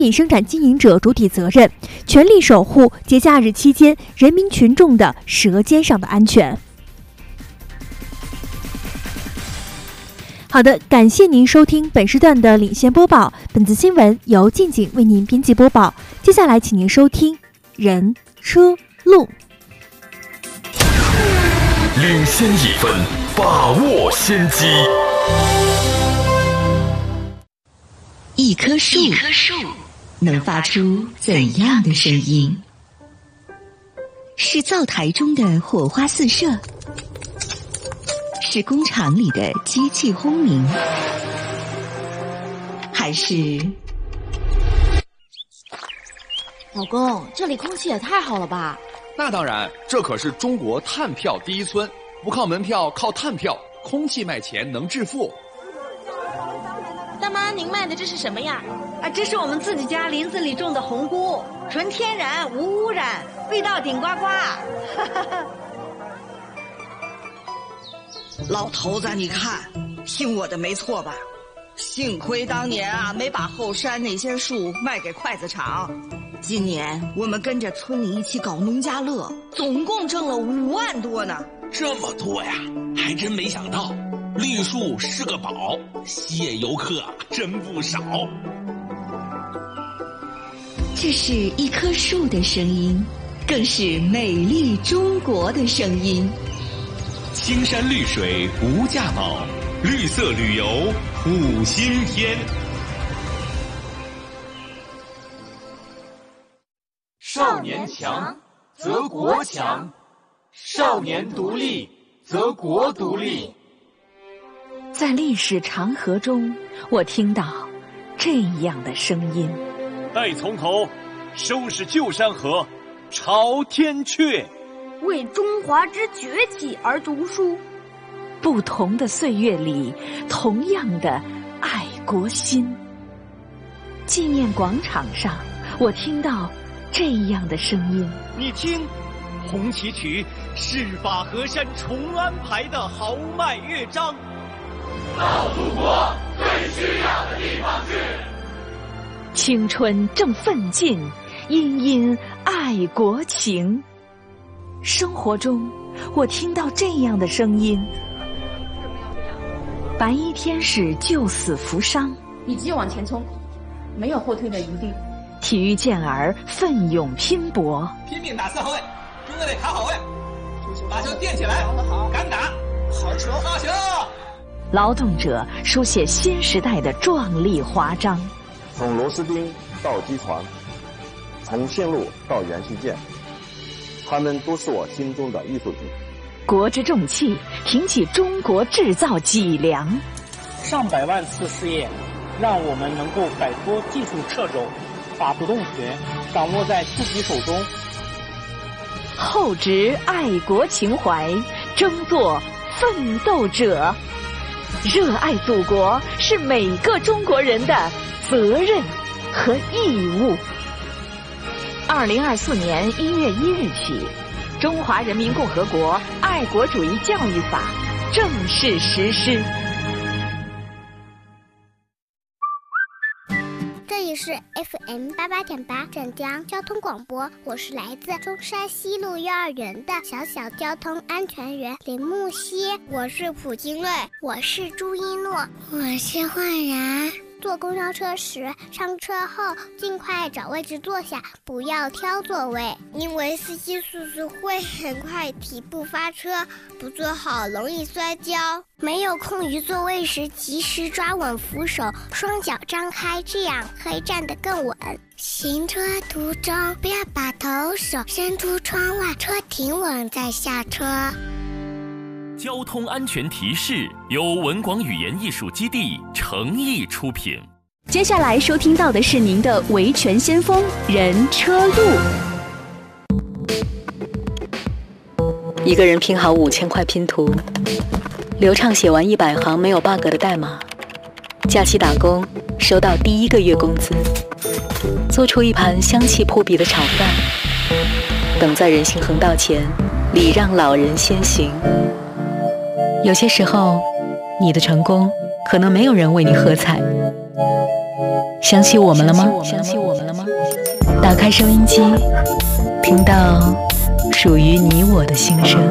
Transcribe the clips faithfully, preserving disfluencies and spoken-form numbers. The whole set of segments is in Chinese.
以生产经营者主体责任，全力守护节假日期间人民群众的舌尖上的安全。好的，感谢您收听本时段的领先播报。本次新闻由静静为您编辑播报。接下来，请您收听人车路。 领先一分，把握先机。 一棵树，一棵树能发出怎样的声音？是灶台中的火花四射？是工厂里的机器轰鸣，还是…… 老公，这里空气也太好了吧？ 那当然，这可是中国碳票第一村，不靠门票，靠碳票，空气卖钱能致富。 大妈，您卖的这是什么呀？ 啊，这是我们自己家林子里种的红菇，纯天然，无污染，味道顶呱呱。 老头子，你看，听我的没错吧？幸亏当年啊，没把后山那些树卖给筷子厂。今年我们跟着村里一起搞农家乐，总共挣了五万多呢。 这么多呀，还真没想到，绿树是个宝，吸引游客真不少。 这是一棵树的声音，更是美丽中国的声音。 青山绿水无价宝，绿色旅游谱新篇。 少年强则国强，少年独立则国独立。 在历史长河中，我听到这样的声音： 待从头，收拾旧山河，朝天阙。 为中华之崛起而读书。 不同的岁月里，同样的爱国心。纪念广场上，我听到这样的声音： 你听，红旗曲是把河山重安排的豪迈乐章。 到祖国最需要的地方去。 青春正奋进，殷殷爱国情。生活中，我听到这样的声音：白衣天使救死扶伤， 你继续往前冲，没有后退的余地。 体育健儿奋勇拼搏， 拼命打四号位，中队得卡好位，把球垫起来，敢打，好球好球！ 劳动者书写新时代的壮丽华章。 从螺丝钉到机床，从线路到元器件，他们都是我心中的艺术品。 国之重器，挺起中国制造脊梁。 上百万次试验，让我们能够摆脱技术掣肘，把主动权掌握在自己手中。 厚植爱国情怀，争做奋斗者。热爱祖国是每个中国人的责任和义务。二零二四年一月一日起，《中华人民共和国爱国主义教育法》正式实施。 这里是 F M 八八点八镇江交通广播，我是来自中山西路幼儿园的小小交通安全员林木熙。 我是蒲金瑞， 我是朱一诺， 我是焕然。 坐公交车时，上车后尽快找位置坐下，不要挑座位， 因为司机叔叔会很快提步发车，不坐好容易摔跤。 没有空余座位时，及时抓稳扶手，双脚张开，这样可以站得更稳。 行车途中不要把头手伸出窗外，车停稳再下车。 交通安全提示由文广语言艺术基地诚意出品。 接下来收听到的是您的维权先锋人车路。 一个人拼好五千块拼图，流畅写完一百行没有 bug 的代码，假期打工收到第一个月工资，做出一盘香气扑鼻的炒饭，等在人行横道前礼让老人先行。有些时候，你的成功可能没有人为你喝彩， 想起我们了吗？想起我们了吗？打开收音机，听到属于你我的心声。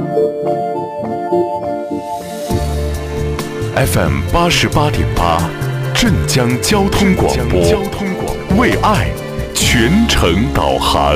F M 八十八点八，镇江交通广播，为爱全程导航。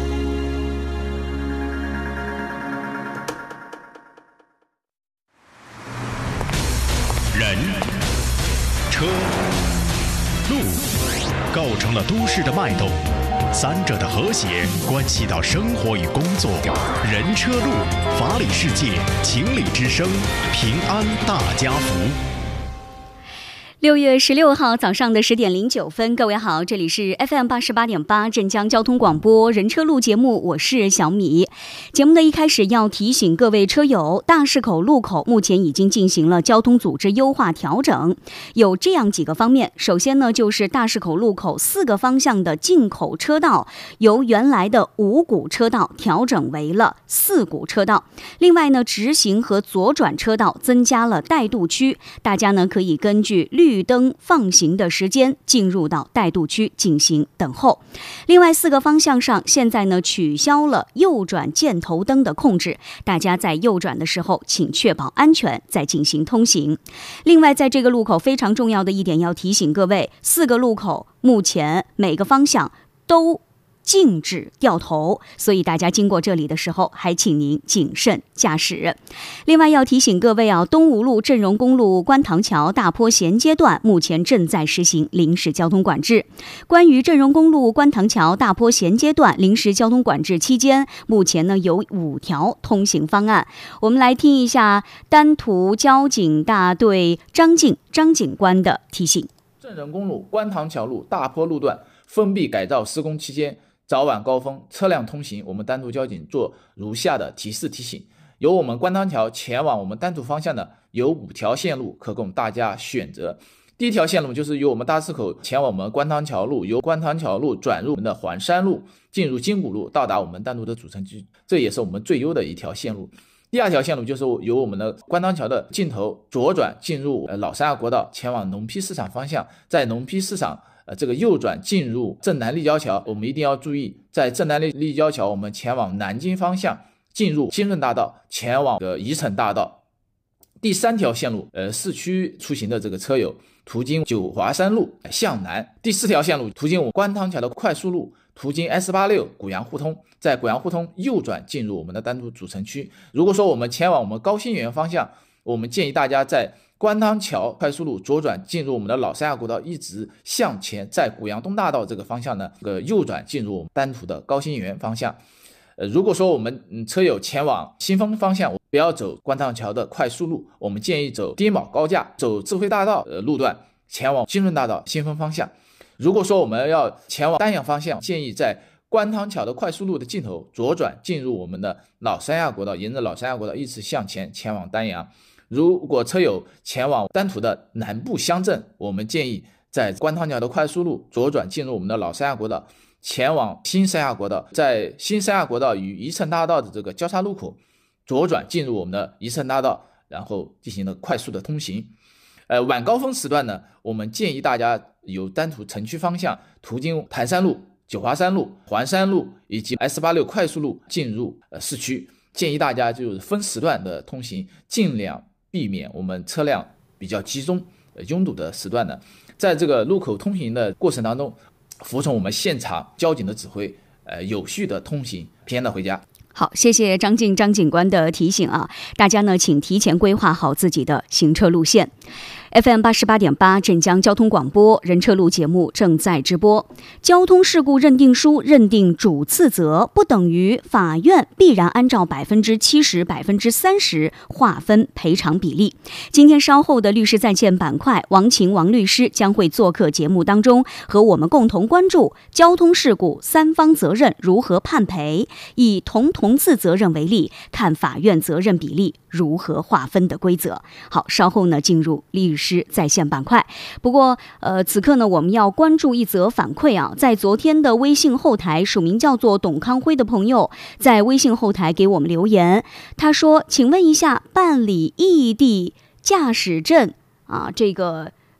人、车、路，构成了都市的脉动，三者的和谐关系到生活与工作。人车路，法理世界，情理之声，平安大家福。 六月十六号早上的十点零九分，各位好，这里是 F M 八十八点八镇江交通广播人车路节目，我是小米。节目的一开始要提醒各位车友，大市口路口目前已经进行了交通组织优化调整，有这样几个方面。首先呢，就是大市口路口四个方向的进口车道由原来的五股车道调整为了四股车道。另外呢，直行和左转车道增加了带渡区，大家呢可以根据绿绿灯放行的时间进入到带渡区进行等候。另外四个方向上现在呢取消了右转箭头灯的控制，大家在右转的时候请确保安全再进行通行。另外在这个路口非常重要的一点要提醒各位，四个路口目前每个方向都禁止掉头，所以大家经过这里的时候还请您谨慎驾驶。另外要提醒各位啊，东吴路镇荣公路观塘桥大坡衔接段目前正在实行临时交通管制。关于镇荣公路观塘桥大坡衔接段临时交通管制期间，目前呢有五条通行方案。我们来听一下丹途交警大队张静张警官的提醒。 镇荣公路观塘桥路大坡路段封闭改造施工期间，早晚高峰车辆通行，我们丹途交警做如下的提示提醒。由我们观塘桥前往我们丹途方向的有五条线路可供大家选择。第一条线路就是由我们大市口前往我们观塘桥路，由观塘桥路转入我们的环山路，进入金谷路，到达我们丹途的主城区，这也是我们最优的一条线路。第二条线路就是由我们的观塘桥的尽头左转进入老三亚国道，前往农批市场方向，在农批市场呃，这个右转进入正南立交桥，我们一定要注意，在正南立交桥我们前往南京方向，进入金润大道，前往的宜城大道。第三条线路，呃，市区出行的这个车友途经九华山路向南。第四条线路途经我们观塘桥的快速路，途经 S 八六 古阳互通，在古阳互通右转进入我们的丹途主城区。如果说我们前往我们高新园方向，我们建议大家在观塘桥快速路左转进入我们的老三亚国道，一直向前，在古阳东大道这个方向呢，这个右转进入我们丹途的高新园方向。呃，如果说我们、嗯、车友前往新丰方向，不要走观塘桥的快速路，我们建议走低铆高架，走智慧大道、呃、路段前往金润大道新丰方向。如果说我们要前往丹阳方向，建议在观塘桥的快速路的尽头左转进入我们的老三亚国道，沿着老三亚国道一直向前前往丹阳。如果车友前往丹途的南部乡镇，我们建议在观塘桥的快速路左转进入我们的老三亚国道，前往新三亚国道，在新三亚国道与宜城大道的这个交叉路口左转进入我们的宜城大道，然后进行了快速的通行。呃，晚高峰时段呢，我们建议大家由丹途城区方向途经盘山路、九华山路、环山路以及 S 八六 快速路进入呃市区，建议大家就是分时段的通行，尽量避免我们车辆比较集中、呃、拥堵的时段呢，在这个路口通行的过程当中，服从我们现场交警的指挥，呃，有序的通行，平安的回家。 好，谢谢张静张警官的提醒啊，大家呢请提前规划好自己的行车路线。F M 八十八点八镇江交通广播人车路节目正在直播。交通事故认定书认定主次责，不等于法院必然按照百分之七十、百分之三十划分赔偿比例。今天稍后的律师在线板块，王晴王律师将会做客节目当中，和我们共同关注交通事故三方责任如何判赔，以同同次责任为例，看法院责任比例如何划分的规则。好，稍后呢进入律师在线板块。不过呃，此刻呢我们要关注一则反馈啊，在昨天的微信后台，署名叫做董康辉的朋友在微信后台给我们留言，他说请问一下，办理异地驾驶证啊这个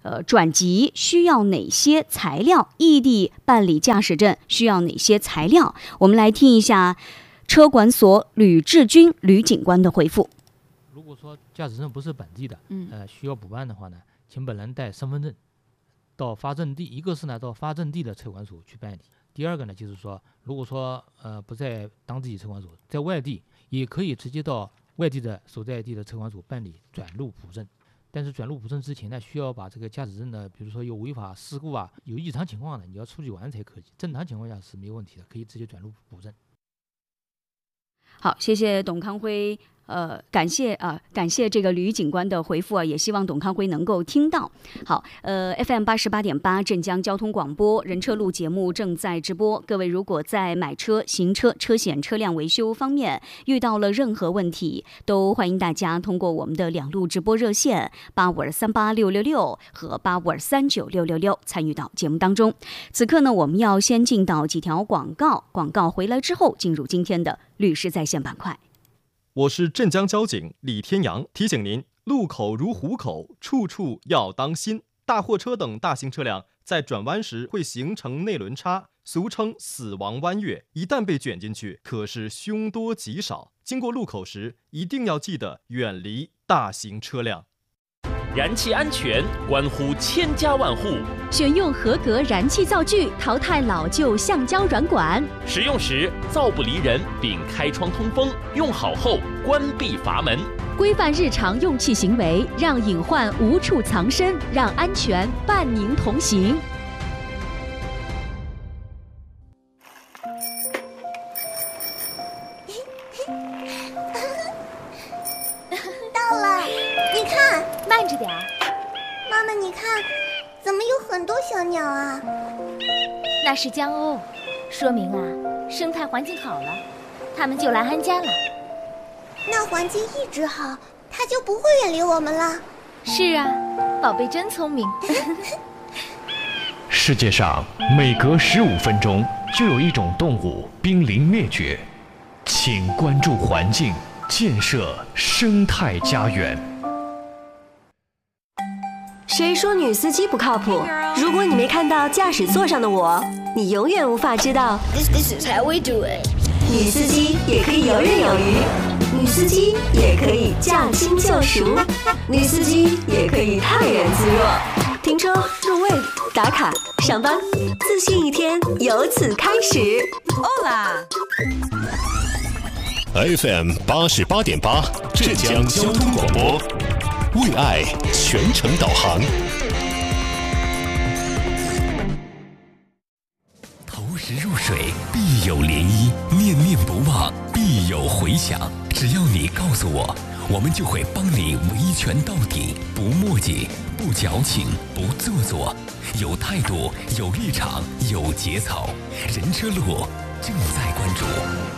呃转籍需要哪些材料？异地办理驾驶证需要哪些材料？我们来听一下车管所吕志军吕警官的回复。 如果说驾驶证不是本地的，嗯，呃，需要补办的话呢，请本人带身份证到发证地，一个是呢到发证地的车管所去办理。第二个呢，就是说，如果说呃不在当地车管所，在外地也可以直接到外地的所在地的车管所办理转路补证。但是转路补证之前呢，需要把这个驾驶证呢，比如说有违法事故啊、有异常情况的，你要处理完才可以。正常情况下是没有问题的，可以直接转路补证。 好，谢谢董康辉。呃，感谢啊、呃，感谢这个吕警官的回复啊，也希望董康辉能够听到。好，呃 ，F M 八十八点八镇江交通广播人车路节目正在直播。各位如果在买车、行车、车险、车辆维修方面遇到了任何问题，都欢迎大家通过我们的两路直播热线八五二三八六六六和八五二三九六六六参与到节目当中。此刻呢，我们要先进到几条广告，广告回来之后，进入今天的律师在线板块。 我是镇江交警李天阳，提醒您：路口如虎口，处处要当心。大货车等大型车辆在转弯时会形成内轮差，俗称死亡弯月，一旦被卷进去，可是凶多吉少。经过路口时，一定要记得远离大型车辆。 燃气安全关乎千家万户， 选用合格燃气灶具，淘汰老旧橡胶软管。 使用时灶不离人，并开窗通风，用好后关闭阀门。 规范日常用气行为，让隐患无处藏身，让安全伴您同行。 到了，你看， 慢着点儿。 妈妈，你看，怎么有很多小鸟啊？ 那是江鸥，说明啊，生态环境好了，它们就来安家了。 那环境一直好，它就不会远离我们了。 是啊，宝贝真聪明。 世界上每隔十五分钟就有一种动物濒临灭绝，请关注环境，建设生态家园。 谁说女司机不靠谱？如果你没看到驾驶座上的我，你永远无法知道 This, this is how we do it。 女司机也可以游刃有余，女司机也可以驾轻就熟，女司机也可以泰然自若。停车、入位、打卡、上班，自信一天由此开始。 哦啦 F M 八十八点八浙江交通广播，为爱全程导航。 投石入水必有涟漪，念念不忘必有回响。只要你告诉我，我们就会帮你维权到底，不墨迹，不矫情，不做作，有态度，有立场，有节操。人车路正在关注。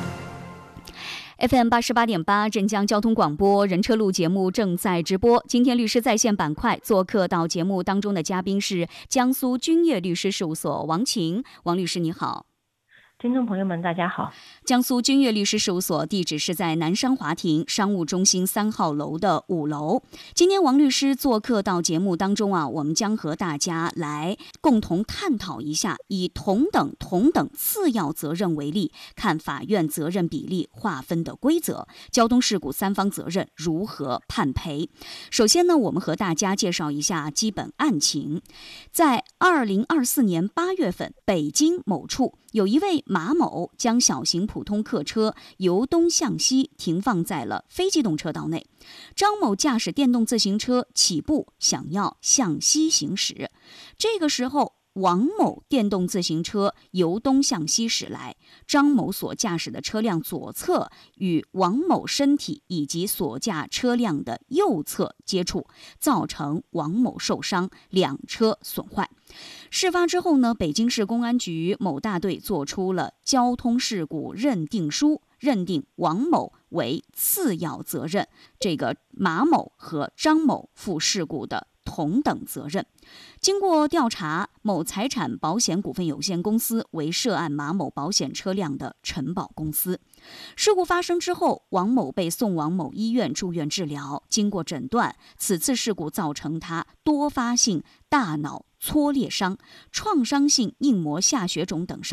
F M 八十八点八镇江交通广播人车路节目正在直播。今天律师在线板块做客到节目当中的嘉宾是江苏君悦律师事务所王晴，王律师你好。 听众朋友们大家好。 江苏君悦律师事务所地址是在南商华庭商务中心三号楼的五楼。今天王律师做客到节目当中啊，我们将和大家来共同探讨一下以同等同等次要责任为例，看法院责任比例划分的规则，交通事故三方责任如何判赔。首先呢，我们和大家介绍一下基本案情。在二零二四年八月份，北京某处有一位马某将小型普通客车由东向西停放在了非机动车道内，张某驾驶电动自行车起步，想要向西行驶。这个时候，王某电动自行车由东向西驶来，张某所驾驶的车辆左侧与王某身体以及所驾车辆的右侧接触，造成王某受伤，两车损坏。事发之后呢，北京市公安局某大队作出了交通事故认定书，认定王某为次要责任，这个马某和张某负事故的同等责任。经过调查，某财产保险股份有限公司为涉案马某保险车辆的承保公司。事故发生之后，王某被送往某医院住院治疗，经过诊断，此次事故造成他多发性大脑挫裂伤、创伤性硬膜下血肿等伤。